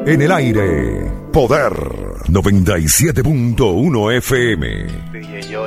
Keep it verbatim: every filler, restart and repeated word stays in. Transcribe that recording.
En el aire, Poder noventa y siete punto uno F M. Sí, yo